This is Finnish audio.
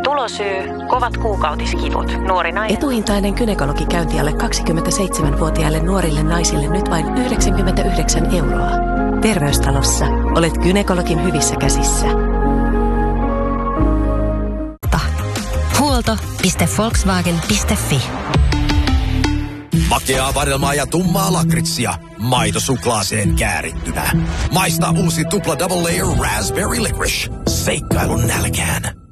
Tulosyy, kovat kuukautiskivut. Nuori nainen. Etuhintainen gynekologikäynti alle 27-vuotiaille nuorille naisille nyt vain 99 €. Terveystalossa olet gynekologin hyvissä käsissä. Huolto.volkswagen.fi. Makeaa vadelmaa ja tummaa lakritsia. Maito suklaaseen käärittynä. Maista uusi tupla double layer raspberry licorice. Seikkailun nälkään.